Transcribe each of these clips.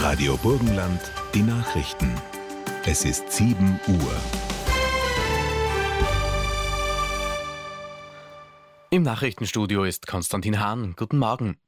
Radio Burgenland, die Nachrichten. Es ist 7 Uhr. Im Nachrichtenstudio ist Konstantin Hahn. Guten Morgen.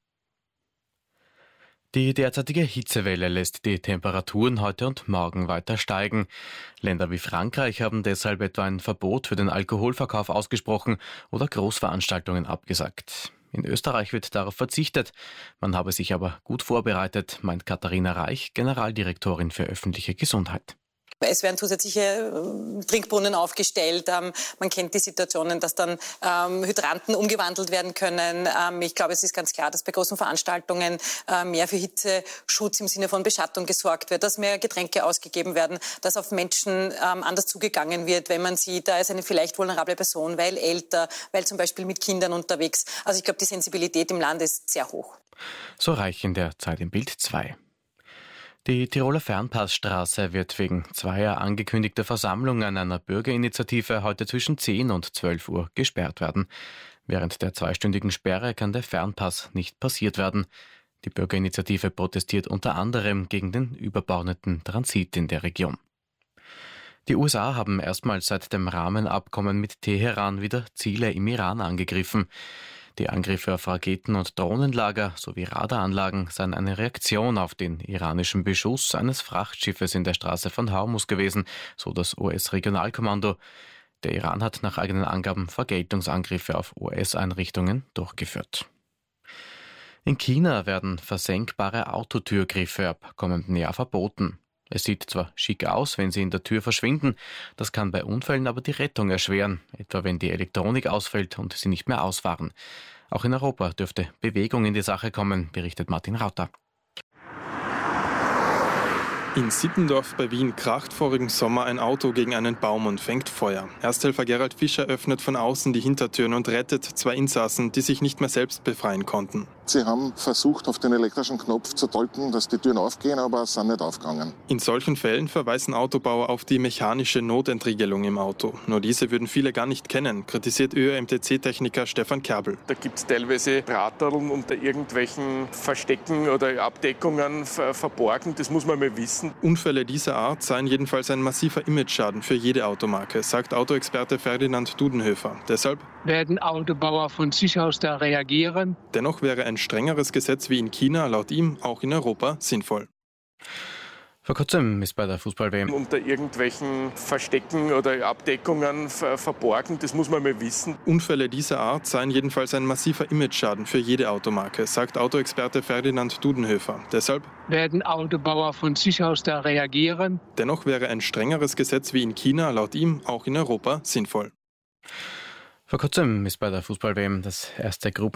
Die derzeitige Hitzewelle lässt die Temperaturen heute und morgen weiter steigen. Länder wie Frankreich haben deshalb etwa ein Verbot für den Alkoholverkauf ausgesprochen oder Großveranstaltungen abgesagt. In Österreich wird darauf verzichtet. Man habe sich aber gut vorbereitet, meint Katharina Reich, Generaldirektorin für öffentliche Gesundheit. Es werden zusätzliche Trinkbrunnen aufgestellt. Man kennt die Situationen, dass dann Hydranten umgewandelt werden können. Ich glaube, es ist ganz klar, dass bei großen Veranstaltungen mehr für Hitzeschutz im Sinne von Beschattung gesorgt wird, dass mehr Getränke ausgegeben werden, dass auf Menschen anders zugegangen wird, wenn man sieht, da ist eine vielleicht vulnerable Person, weil älter, weil zum Beispiel mit Kindern unterwegs. Also ich glaube, die Sensibilität im Land ist sehr hoch. So Reich in der Zeit im Bild 2. Die Tiroler Fernpassstraße wird wegen zweier angekündigter Versammlungen einer Bürgerinitiative heute zwischen 10 und 12 Uhr gesperrt werden. Während der zweistündigen Sperre kann der Fernpass nicht passiert werden. Die Bürgerinitiative protestiert unter anderem gegen den überbordenden Transit in der Region. Die USA haben erstmals seit dem Rahmenabkommen mit Teheran wieder Ziele im Iran angegriffen. Die Angriffe auf Raketen- und Drohnenlager sowie Radaranlagen seien eine Reaktion auf den iranischen Beschuss eines Frachtschiffes in der Straße von Hormuz gewesen, so das US-Regionalkommando. Der Iran hat nach eigenen Angaben Vergeltungsangriffe auf US-Einrichtungen durchgeführt. In China werden versenkbare Autotürgriffe ab kommenden Jahr verboten. Es sieht zwar schick aus, wenn sie in der Tür verschwinden, das kann bei Unfällen aber die Rettung erschweren, etwa wenn die Elektronik ausfällt und sie nicht mehr ausfahren. Auch in Europa dürfte Bewegung in die Sache kommen, berichtet Martin Rauter. In Sippendorf bei Wien kracht vorigen Sommer ein Auto gegen einen Baum und fängt Feuer. Ersthelfer Gerald Fischer öffnet von außen die Hintertüren und rettet zwei Insassen, die sich nicht mehr selbst befreien konnten. Sie haben versucht, auf den elektrischen Knopf zu drücken, dass die Türen aufgehen, aber es sind nicht aufgegangen. In solchen Fällen verweisen Autobauer auf die mechanische Notentriegelung im Auto. Nur diese würden viele gar nicht kennen, kritisiert ÖMTC-Techniker Stefan Kerbel. Da gibt es teilweise Drahtteln unter irgendwelchen Verstecken oder Abdeckungen verborgen. Das muss man mal wissen. Unfälle dieser Art seien jedenfalls ein massiver Imageschaden für jede Automarke, sagt Autoexperte Ferdinand Dudenhöfer. Deshalb werden Autobauer von sich aus da reagieren. Dennoch wäre ein strengeres Gesetz wie in China laut ihm auch in Europa sinnvoll. Vor kurzem ist bei der Fußball-WM unter irgendwelchen Verstecken oder Abdeckungen verborgen, das muss man mal wissen. Unfälle dieser Art seien jedenfalls ein massiver Imageschaden für jede Automarke, sagt Autoexperte Ferdinand Dudenhöfer. Deshalb werden Autobauer von sich aus da reagieren. Dennoch wäre ein strengeres Gesetz wie in China laut ihm auch in Europa sinnvoll. Vor kurzem ist bei der Fußball-WM das erste